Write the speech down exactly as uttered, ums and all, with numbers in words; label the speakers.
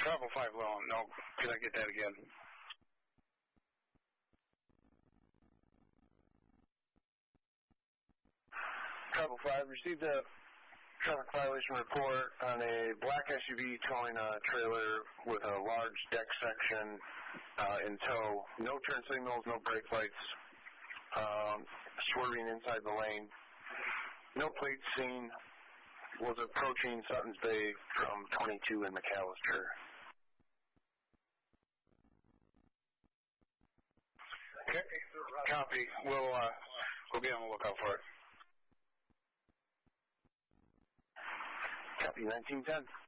Speaker 1: Travel five long. No, can I get that again?
Speaker 2: Travel five, received a traffic violation report on a black S U V towing a trailer with a large deck section uh, in tow. No turn signals, no brake lights, um, swerving inside the lane. No plates seen. Was approaching Sutton's Bay from twenty-two in McAllister.
Speaker 1: Okay, copy. We'll, uh, we'll be on the lookout for it.
Speaker 2: Copy nineteen ten.